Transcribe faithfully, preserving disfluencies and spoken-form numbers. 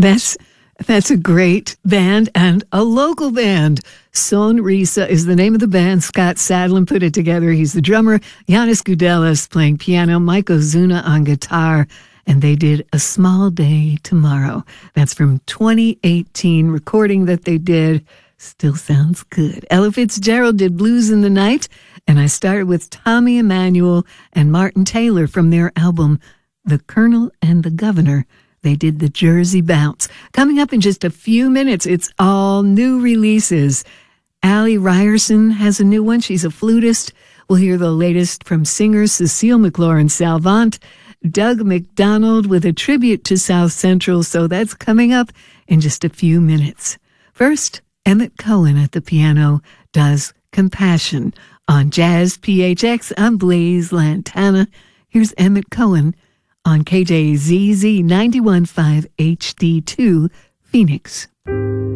That's that's a great band and a local band. Sonrisa is the name of the band. Scott Sadlin put it together. He's the drummer. Yanis Goudelis playing piano. Mike Ozuna on guitar. And they did A Small Day Tomorrow. That's from twenty eighteen recording that they did. Still sounds good. Ella Fitzgerald did Blues in the Night. And I started with Tommy Emmanuel and Martin Taylor from their album The Colonel and the Governor. They did the Jersey Bounce. Coming up in just a few minutes, it's all new releases. Allie Ryerson has a new one. She's a flutist. We'll hear the latest from singer Cecile McLaurin-Salvant. Doug McDonald with a tribute to South Central. So that's coming up in just a few minutes. First, Emmett Cohen at the piano does Compassion on Jazz P H X. I'm Blaze Lantana. Here's Emmett Cohen on K J Z Z ninety-one point five H D two, Phoenix.